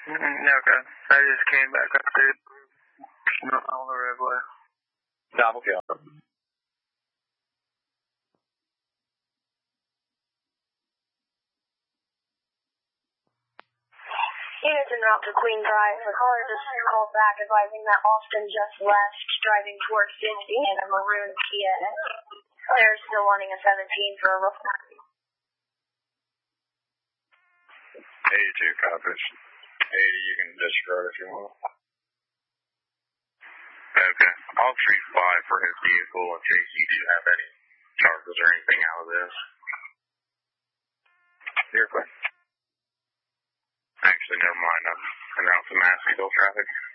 Okay. I just came back up there. Not on the roadway. Double kill. Units en route to Queen Drive. The caller just called back advising that Austin just left, driving towards Disney in a maroon Kia. They're still wanting a 17 for a report. 82 copies. 80, you can disregard if you want. Okay. I'll treat 5 for his vehicle in case you do have any charges or anything out of this. You're clear. Actually, never mind. I'm announcing mass vehicle traffic.